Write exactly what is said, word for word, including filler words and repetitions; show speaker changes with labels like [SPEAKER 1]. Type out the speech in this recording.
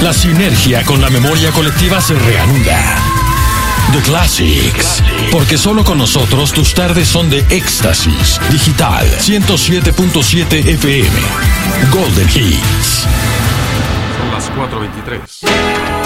[SPEAKER 1] La sinergia con la memoria colectiva se reanuda. The Classics, porque solo con nosotros tus tardes son de éxtasis. Digital ciento siete punto siete F M. Golden Hits.
[SPEAKER 2] Son las cuatro veintitrés.